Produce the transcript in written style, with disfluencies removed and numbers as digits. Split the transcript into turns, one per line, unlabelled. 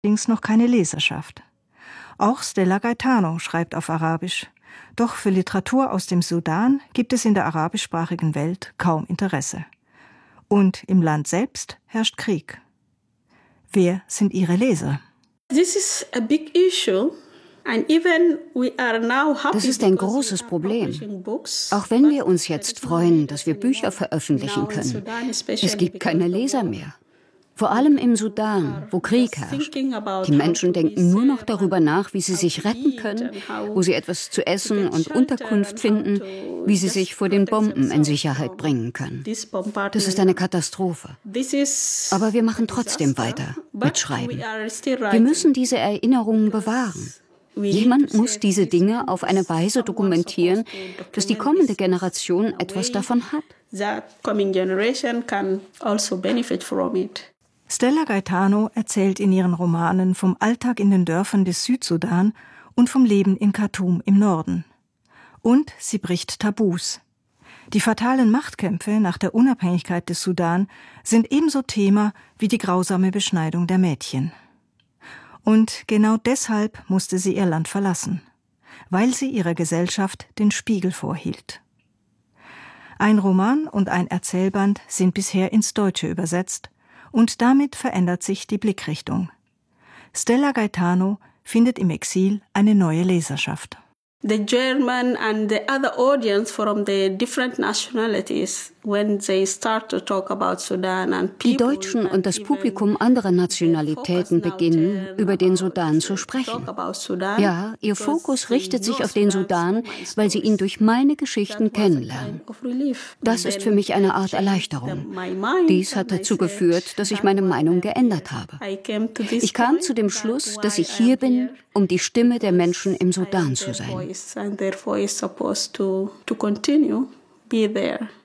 allerdings noch keine Leserschaft. Auch Stella Gaetano schreibt auf Arabisch. Doch für Literatur aus dem Sudan gibt es in der arabischsprachigen Welt kaum Interesse. Und im Land selbst herrscht Krieg. Wer sind ihre Leser?
This is a big issue.
Das ist ein großes Problem. Auch wenn wir uns jetzt freuen, dass wir Bücher veröffentlichen können, es gibt keine Leser mehr. Vor allem im Sudan, wo Krieg herrscht. Die Menschen denken nur noch darüber nach, wie sie sich retten können, wo sie etwas zu essen und Unterkunft finden, wie sie sich vor den Bomben in Sicherheit bringen können. Das ist eine Katastrophe. Aber wir machen trotzdem weiter mit Schreiben. Wir müssen diese Erinnerungen bewahren. Jemand muss diese Dinge auf eine Weise dokumentieren, dass die kommende Generation etwas davon hat.
Stella Gaetano erzählt in ihren Romanen vom Alltag in den Dörfern des Südsudan und vom Leben in Khartoum im Norden. Und sie bricht Tabus. Die fatalen Machtkämpfe nach der Unabhängigkeit des Sudan sind ebenso Thema wie die grausame Beschneidung der Mädchen. Und genau deshalb musste sie ihr Land verlassen, weil sie ihrer Gesellschaft den Spiegel vorhielt. Ein Roman und ein Erzählband sind bisher ins Deutsche übersetzt und damit verändert sich die Blickrichtung. Stella Gaetano findet im Exil eine neue Leserschaft.
The German and the other audience from the different nationalities, when they start to talk about Sudan and people.
Die Deutschen und das Publikum anderer Nationalitäten beginnen, über den Sudan zu sprechen. Ja, ihr Fokus richtet sich auf den Sudan, weil sie ihn durch meine Geschichten kennenlernen. Das ist für mich eine Art Erleichterung. Dies hat dazu geführt, dass ich meine Meinung geändert habe. Ich kam zu dem Schluss, dass ich hier bin, um die Stimme der Menschen im Sudan zu sein.
And therefore is supposed to continue be there.